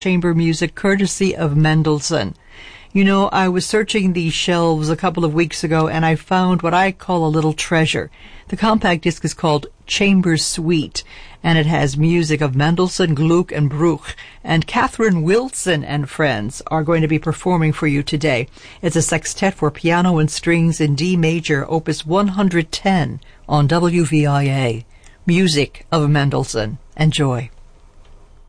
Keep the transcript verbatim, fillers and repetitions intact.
chamber music courtesy of Mendelssohn. You know, I was searching these shelves a couple of weeks ago and I found what I call a little treasure. The compact disc is called Chamber Suite, and it has music of Mendelssohn, Gluck, and Bruch. And Catherine Wilson and friends are going to be performing for you today. It's a sextet for piano and strings in D major, opus one hundred ten on W V I A. Music of Mendelssohn. Enjoy.